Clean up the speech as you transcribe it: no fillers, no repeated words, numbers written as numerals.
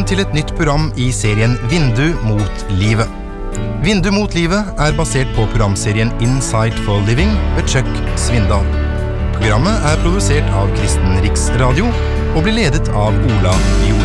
Velkommen til et nytt program i serien Vindu mot livet. Vindu mot livet basert på programserien Insight for Living ved Chuck Svindal. Programmet produsert av Kristen Riksradio og blir ledet av Ola Jo.